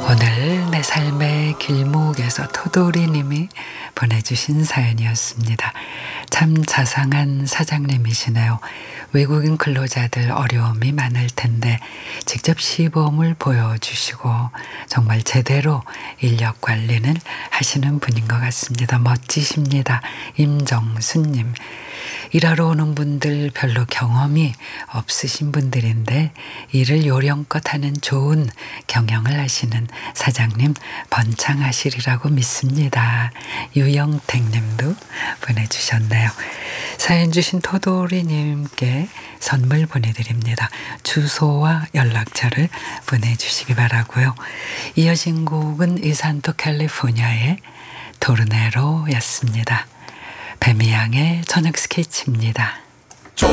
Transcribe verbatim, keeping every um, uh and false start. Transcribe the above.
오늘 내 삶의 길목에서 토도리님이 보내주신 사연이었습니다. 참 자상한 사장님이시네요. 외국인 근로자들 어려움이 많을 텐데 직접 시범을 보여주시고 정말 제대로 인력 관리는 하시는 분인 것 같습니다. 멋지십니다. 임정수님. 일하러 오는 분들 별로 경험이 없으신 분들인데 일을 요령껏 하는 좋은 경영을 하시는 사장님 번창하시리라고 믿습니다. 유영택 님도 보내주셨네요. 사연 주신 토도리님께 선물 보내드립니다. 주소와 연락처를 보내주시기 바라고요. 이어진 곡은 이산토 캘리포니아의 토르네로였습니다. 배미양의 저녁 스케치입니다.